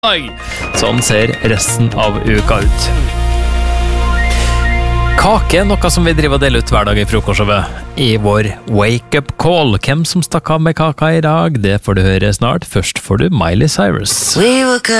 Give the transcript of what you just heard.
Sånn ser resten av uka ut. Kake er noe som vi driver og deler ut hver dag i frokostshowet i vår wake-up call. Hvem som stakk av med kaka i dag, det får du høre snart. Først får du Miley Cyrus.